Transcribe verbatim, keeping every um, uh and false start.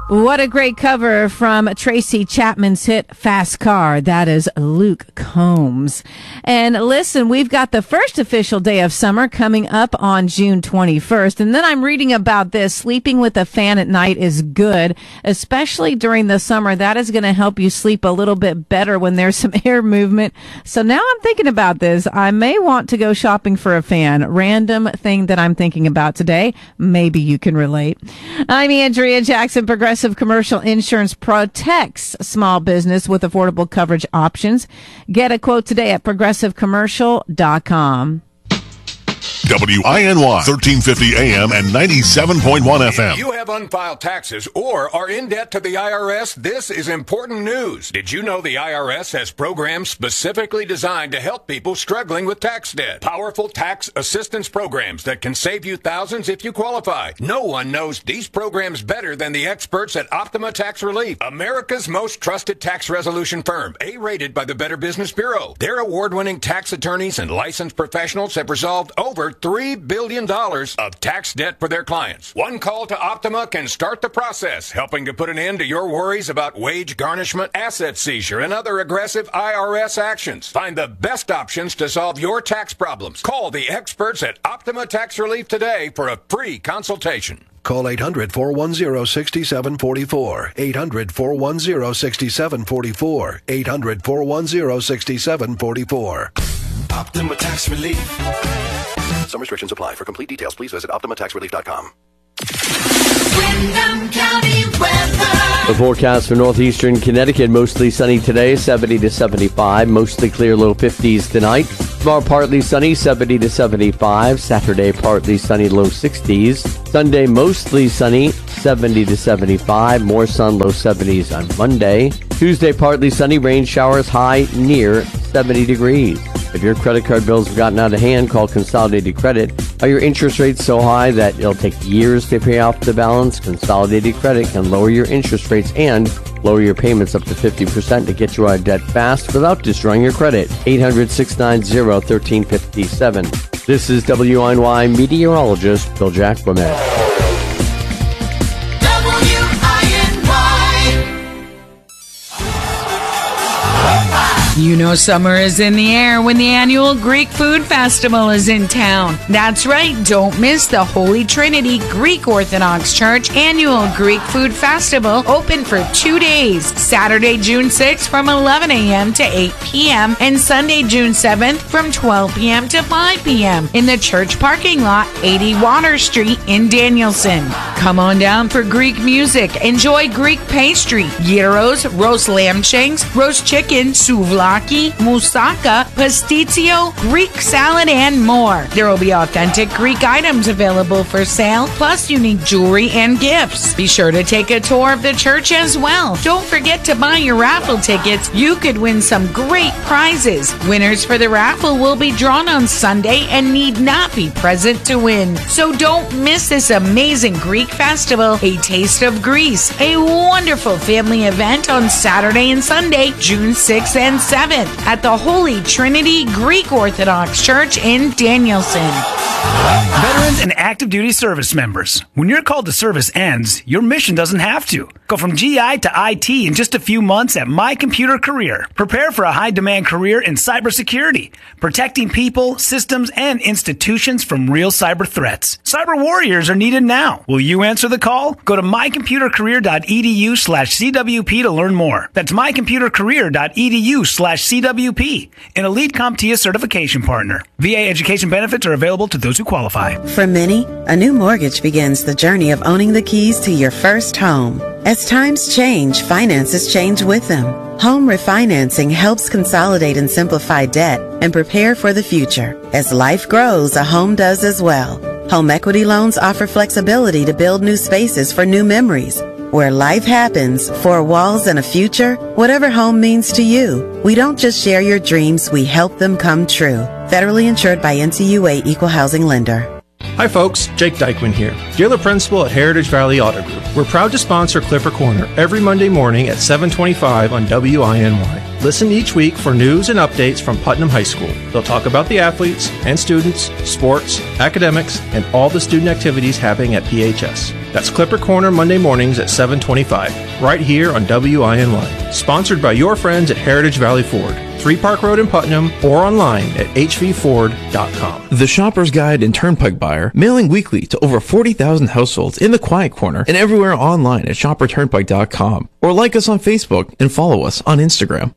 What a great cover from Tracy Chapman's hit Fast Car. That is Luke Combs. And listen, we've got the first official day of summer coming up on June twenty-first. And then I'm reading about this. Sleeping with a fan at night is good, especially during the summer. That is going to help you sleep a little bit better when there's some air movement. So now I'm thinking about this. I may want to go shopping for a fan. Random thing that I'm thinking about today. Maybe you can relate. I'm Andrea Jackson. Progressive Commercial Insurance protects small business with affordable coverage options. Get a quote today at progressive commercial dot com. W I N Y, thirteen fifty A M and ninety-seven point one F M. If you have unfiled taxes or are in debt to the I R S, this is important news. Did you know the I R S has programs specifically designed to help people struggling with tax debt? Powerful tax assistance programs that can save you thousands if you qualify. No one knows these programs better than the experts at Optima Tax Relief, America's most trusted tax resolution firm, A-rated by the Better Business Bureau. Their award-winning tax attorneys and licensed professionals have resolved over three billion dollars of tax debt for their clients. One call to Optima can start the process, helping to put an end to your worries about wage garnishment, asset seizure, and other aggressive I R S actions. Find the best options to solve your tax problems. Call the experts at Optima Tax Relief today for a free consultation. Call eight hundred, four one zero, six seven four four. eight hundred, four one zero, six seven four four. eight hundred, four one zero, six seven four four. Optima Tax Relief. Some restrictions apply. For complete details, please visit optima tax relief dot com. Windham County weather. The forecast for northeastern Connecticut, mostly sunny today, seventy to seventy-five. Mostly clear, low fifties tonight. Tomorrow, partly sunny, seventy to seventy-five. Saturday, partly sunny, low sixties. Sunday, mostly sunny, seventy to seventy-five. More sun, low seventies on Monday. Tuesday, partly sunny, rain showers, high near seventy degrees. If your credit card bills have gotten out of hand, call Consolidated Credit. Are your interest rates so high that it'll take years to pay off the balance? Consolidated Credit can lower your interest rates and lower your payments up to fifty percent to get you out of debt fast without destroying your credit. eight hundred, six nine zero, one three five seven. This is W I N Y meteorologist Bill Jacquemin. You know summer is in the air when the annual Greek Food Festival is in town. That's right, don't miss the Holy Trinity Greek Orthodox Church annual Greek Food Festival, open for two days, Saturday, June sixth from eleven a.m. to eight p.m. and Sunday, June seventh from twelve p.m. to five p.m. in the church parking lot, eighty Water Street in Danielson. Come on down for Greek music, enjoy Greek pastry, gyros, roast lamb shanks, roast chicken, souvlaki, moussaka, pastitsio, Greek salad, and more. There will be authentic Greek items available for sale, plus unique jewelry and gifts. Be sure to take a tour of the church as well. Don't forget to buy your raffle tickets. You could win some great prizes. Winners for the raffle will be drawn on Sunday and need not be present to win. So don't miss this amazing Greek festival, A Taste of Greece, a wonderful family event on Saturday and Sunday, June sixth and seventh at the Holy Trinity Greek Orthodox Church in Danielson. Veterans and active duty service members, when your call to service ends, your mission doesn't have to. Go from G I to I T in just a few months at My Computer Career. Prepare for a high-demand career in cybersecurity, protecting people, systems, and institutions from real cyber threats. Cyber warriors are needed now. Will you answer the call? Go to mycomputercareer.edu slash CWP to learn more. That's mycomputercareer.edu slash CWP, an Elite CompTIA certification partner. V A education benefits are available to those who qualify. For many, a new mortgage begins the journey of owning the keys to your first home. As times change, finances change with them. Home refinancing helps consolidate and simplify debt and prepare for the future. As life grows, a home does as well. Home equity loans offer flexibility to build new spaces for new memories. Where life happens, four walls and a future, whatever home means to you. We don't just share your dreams, we help them come true. Federally insured by N C U A Equal Housing Lender. Hi folks, Jake Dykeman here, dealer principal at Heritage Valley Auto Group. We're proud to sponsor Clipper Corner every Monday morning at seven twenty-five on W I N Y. Listen each week for news and updates from Putnam High School. They'll talk about the athletes and students, sports, academics, and all the student activities happening at P H S. That's Clipper Corner Monday mornings at seven twenty-five, right here on W I N Y. Sponsored by your friends at Heritage Valley Ford, three Park Road in Putnam, or online at h v ford dot com. The Shopper's Guide and Turnpike Buyer, mailing weekly to over forty thousand households in the Quiet Corner and everywhere online at shopper turnpike dot com. Or like us on Facebook and follow us on Instagram.